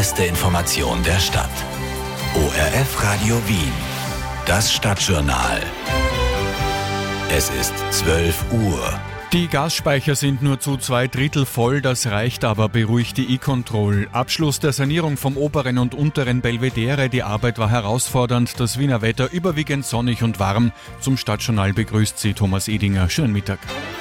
beste Information der Stadt. ORF Radio Wien. Das Stadtjournal. Es ist 12 Uhr. Die Gasspeicher sind nur zu 2/3 voll, das reicht aber, beruhigt die E-Control. Abschluss der Sanierung vom oberen und unteren Belvedere. Die Arbeit war herausfordernd, das Wiener Wetter überwiegend sonnig und warm. Zum Stadtjournal begrüßt sie Thomas Edinger. Schönen Mittag.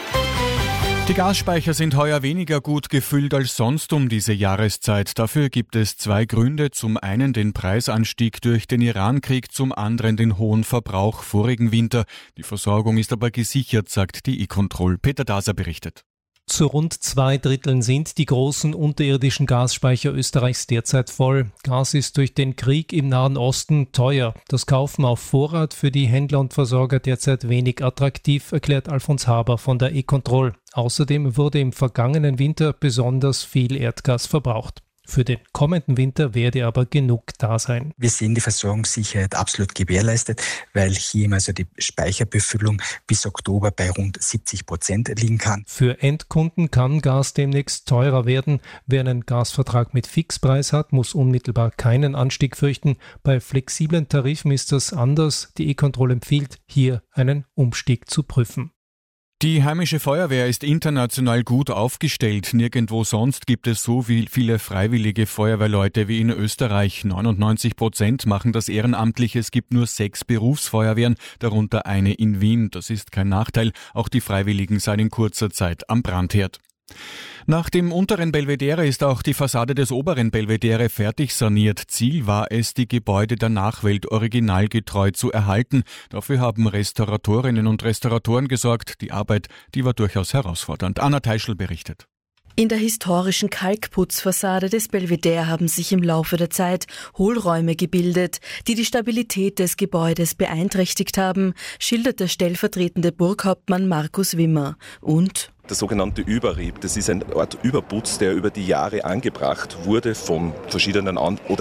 Die Gasspeicher sind heuer weniger gut gefüllt als sonst um diese Jahreszeit. Dafür gibt es 2 Gründe. Zum einen den Preisanstieg durch den Irankrieg, zum anderen den hohen Verbrauch vorigen Winter. Die Versorgung ist aber gesichert, sagt die E-Control. Peter Daser berichtet. Zu rund 2/3 sind die großen unterirdischen Gasspeicher Österreichs derzeit voll. Gas ist durch den Krieg im Nahen Osten teuer. Das Kaufen auf Vorrat für die Händler und Versorger derzeit wenig attraktiv, erklärt Alfons Haber von der E-Control. Außerdem wurde im vergangenen Winter besonders viel Erdgas verbraucht. Für den kommenden Winter werde aber genug da sein. Wir sehen die Versorgungssicherheit absolut gewährleistet, weil hier also die Speicherbefüllung bis Oktober bei rund 70% liegen kann. Für Endkunden kann Gas demnächst teurer werden. Wer einen Gasvertrag mit Fixpreis hat, muss unmittelbar keinen Anstieg fürchten. Bei flexiblen Tarifen ist das anders. Die E-Control empfiehlt, hier einen Umstieg zu prüfen. Die heimische Feuerwehr ist international gut aufgestellt. Nirgendwo sonst gibt es so viele freiwillige Feuerwehrleute wie in Österreich. 99% machen das ehrenamtlich. Es gibt nur 6 Berufsfeuerwehren, darunter eine in Wien. Das ist kein Nachteil. Auch die Freiwilligen seien in kurzer Zeit am Brandherd. Nach dem unteren Belvedere ist auch die Fassade des oberen Belvedere fertig saniert. Ziel war es, die Gebäude der Nachwelt originalgetreu zu erhalten. Dafür haben Restauratorinnen und Restauratoren gesorgt. Die Arbeit, die war durchaus herausfordernd. Anna Teischl berichtet. In der historischen Kalkputzfassade des Belvedere haben sich im Laufe der Zeit Hohlräume gebildet, die die Stabilität des Gebäudes beeinträchtigt haben, schildert der stellvertretende Burghauptmann Markus Wimmer. Und der sogenannte Überrieb, das ist eine Art Überputz, der über die Jahre angebracht wurde in verschiedenen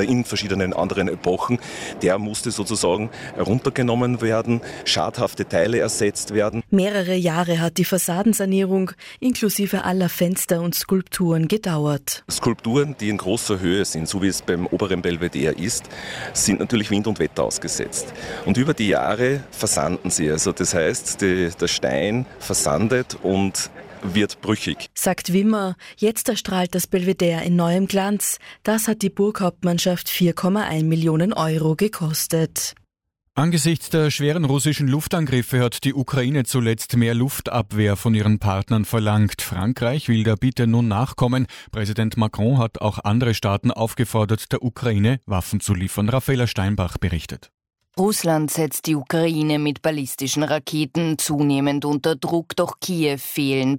anderen Epochen. Der musste sozusagen heruntergenommen werden, schadhafte Teile ersetzt werden. Mehrere Jahre hat die Fassadensanierung inklusive aller Fenster und Skulpturen gedauert. Skulpturen, die in großer Höhe sind, so wie es beim oberen Belvedere ist, sind natürlich Wind und Wetter ausgesetzt. Und über die Jahre versanden sie. Also das heißt, der Stein versandet und wird brüchig. Sagt Wimmer, jetzt erstrahlt das Belvedere in neuem Glanz. Das hat die Burghauptmannschaft 4,1 Millionen Euro gekostet. Angesichts der schweren russischen Luftangriffe hat die Ukraine zuletzt mehr Luftabwehr von ihren Partnern verlangt. Frankreich will der Bitte nun nachkommen. Präsident Macron hat auch andere Staaten aufgefordert, der Ukraine Waffen zu liefern. Raffaella Steinbach berichtet. Russland setzt die Ukraine mit ballistischen Raketen zunehmend unter Druck, doch Kiew fehlen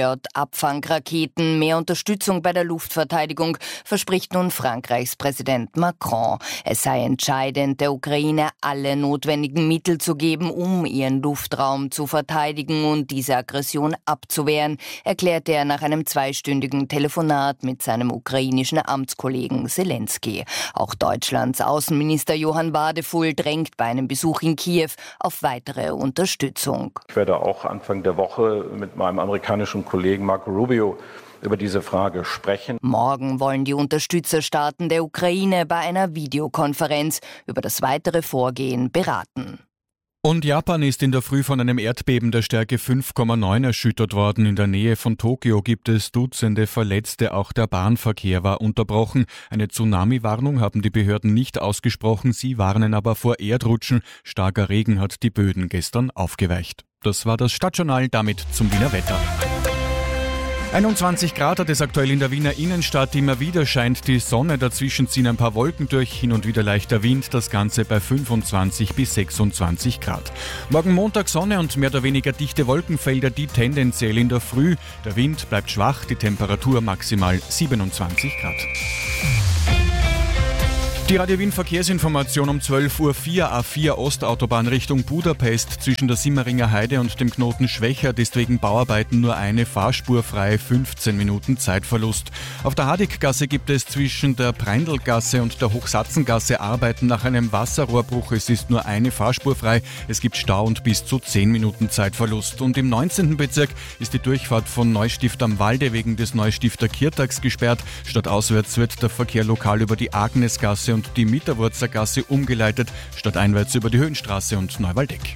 Patriot-Abfangraketen. Mehr Unterstützung bei der Luftverteidigung verspricht nun Frankreichs Präsident Macron. Es sei entscheidend, der Ukraine alle notwendigen Mittel zu geben, um ihren Luftraum zu verteidigen und diese Aggression abzuwehren, erklärte er nach einem 2-stündigen Telefonat mit seinem ukrainischen Amtskollegen Zelensky. Auch Deutschlands Außenminister Johann Wadefull drängt bei einem Besuch in Kiew auf weitere Unterstützung. Ich werde auch Anfang der Woche mit meinem amerikanischen Kollegen Marco Rubio über diese Frage sprechen. Morgen wollen die Unterstützerstaaten der Ukraine bei einer Videokonferenz über das weitere Vorgehen beraten. Und Japan ist in der Früh von einem Erdbeben der Stärke 5,9 erschüttert worden. In der Nähe von Tokio gibt es Dutzende Verletzte, auch der Bahnverkehr war unterbrochen. Eine Tsunami-Warnung haben die Behörden nicht ausgesprochen, sie warnen aber vor Erdrutschen. Starker Regen hat die Böden gestern aufgeweicht. Das war das Stadtjournal, damit zum Wiener Wetter. 21 Grad hat es aktuell in der Wiener Innenstadt. Immer wieder scheint die Sonne, dazwischen ziehen ein paar Wolken durch, hin und wieder leichter Wind, das Ganze bei 25 bis 26 Grad. Morgen Montag Sonne und mehr oder weniger dichte Wolkenfelder, die tendenziell in der Früh. Der Wind bleibt schwach, die Temperatur maximal 27 Grad. Die Radio Wien Verkehrsinformation um 12.04 Uhr. A4 Ostautobahn Richtung Budapest zwischen der Simmeringer Heide und dem Knoten Schwächert ist wegen Bauarbeiten nur eine Fahrspur frei, 15 Minuten Zeitverlust. Auf der Hadiggasse gibt es zwischen der Preindelgasse und der Hochsatzengasse Arbeiten nach einem Wasserrohrbruch. Es ist nur eine Fahrspur frei, es gibt Stau und bis zu 10 Minuten Zeitverlust. Und im 19. Bezirk ist die Durchfahrt von Neustift am Walde wegen des Neustifter Kirtags gesperrt. Stadtauswärts wird der Verkehr lokal über die Agnesgasse und die Mitterwurzer Gasse umgeleitet, stadteinwärts über die Höhenstraße und Neuwaldeck.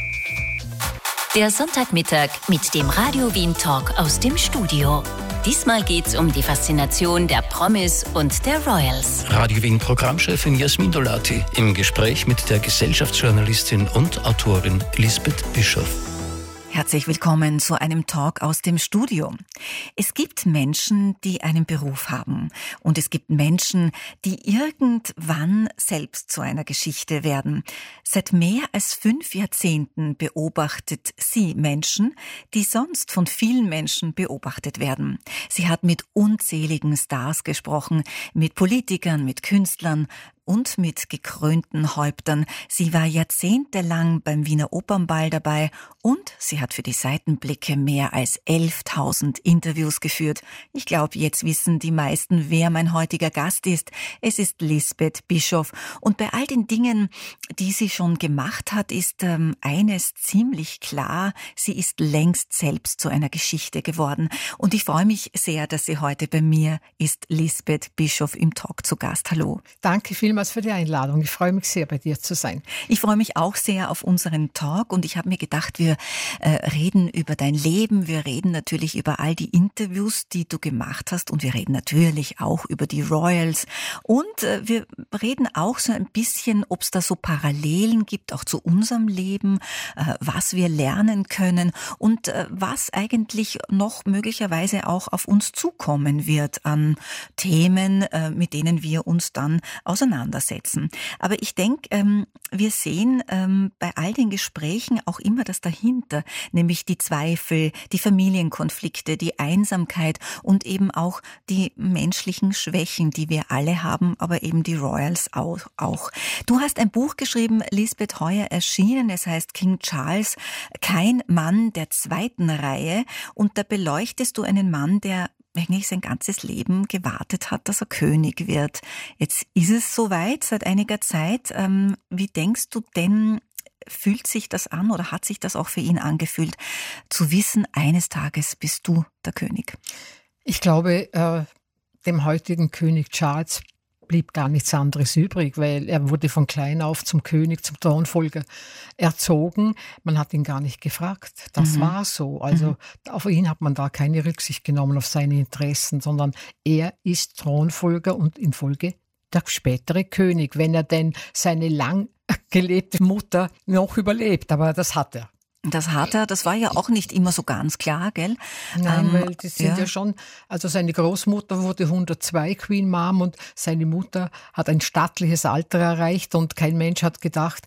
Der Sonntagmittag mit dem Radio Wien Talk aus dem Studio. Diesmal geht's um die Faszination der Promis und der Royals. Radio Wien Programmchefin Jasmin Dolati im Gespräch mit der Gesellschaftsjournalistin und Autorin Lisbeth Bischoff. Herzlich willkommen zu einem Talk aus dem Studio. Es gibt Menschen, die einen Beruf haben und es gibt Menschen, die irgendwann selbst zu einer Geschichte werden. Seit mehr als 5 Jahrzehnten beobachtet sie Menschen, die sonst von vielen Menschen beobachtet werden. Sie hat mit unzähligen Stars gesprochen, mit Politikern, mit Künstlern und mit gekrönten Häuptern. Sie war jahrzehntelang beim Wiener Opernball dabei und sie hat für die Seitenblicke mehr als 11.000 Interviews geführt. Ich glaube, jetzt wissen die meisten, wer mein heutiger Gast ist. Es ist Lisbeth Bischoff. Und bei all den Dingen, die sie schon gemacht hat, ist eines ziemlich klar. Sie ist längst selbst zu einer Geschichte geworden. Und ich freue mich sehr, dass sie heute bei mir ist. Lisbeth Bischoff im Talk zu Gast. Hallo. Danke vielmals für die Einladung. Ich freue mich sehr, bei dir zu sein. Ich freue mich auch sehr auf unseren Talk und ich habe mir gedacht, wir reden über dein Leben, wir reden natürlich über all die Interviews, die du gemacht hast und wir reden natürlich auch über die Royals und wir reden auch so ein bisschen, ob es da so Parallelen gibt, auch zu unserem Leben, was wir lernen können und was eigentlich noch möglicherweise auch auf uns zukommen wird an Themen, mit denen wir uns dann auseinandersetzen. Aber ich denke, wir sehen bei all den Gesprächen auch immer das dahinter, nämlich die Zweifel, die Familienkonflikte, die Einsamkeit und eben auch die menschlichen Schwächen, die wir alle haben, aber eben die Royals auch. Du hast ein Buch geschrieben, Lisbeth, heuer erschienen, es heißt King Charles, kein Mann der zweiten Reihe und da beleuchtest du einen Mann, der eigentlich sein ganzes Leben gewartet hat, dass er König wird. Jetzt ist es soweit, seit einiger Zeit. Wie denkst du denn, fühlt sich das an oder hat sich das auch für ihn angefühlt, zu wissen, eines Tages bist du der König? Ich glaube, dem heutigen König Charles blieb gar nichts anderes übrig, weil er wurde von klein auf zum König, zum Thronfolger erzogen. Man hat ihn gar nicht gefragt. Das war so. Also auf ihn hat man da keine Rücksicht genommen, auf seine Interessen, sondern er ist Thronfolger und in Folge der spätere König, wenn er denn seine lang gelebte Mutter noch überlebt. Aber das hat er. Das hat er, das war ja auch nicht immer so ganz klar, gell? Nein, weil das sind ja schon, also seine Großmutter wurde 102 Queen Mom und seine Mutter hat ein stattliches Alter erreicht und kein Mensch hat gedacht,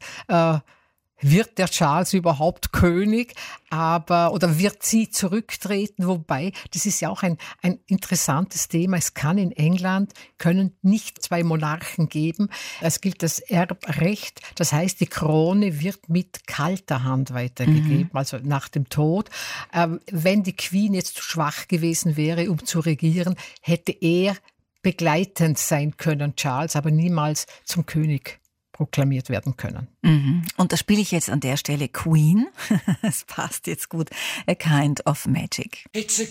wird der Charles überhaupt König, oder wird sie zurücktreten? Wobei, das ist ja auch ein interessantes Thema. Es kann in England, können nicht 2 Monarchen geben. Es gilt das Erbrecht. Das heißt, die Krone wird mit kalter Hand weitergegeben, also nach dem Tod. Wenn die Queen jetzt zu schwach gewesen wäre, um zu regieren, hätte er begleitend sein können, Charles, aber niemals zum König proklamiert werden können. Und da spiele ich jetzt an der Stelle Queen. Es passt jetzt gut. A Kind of Magic.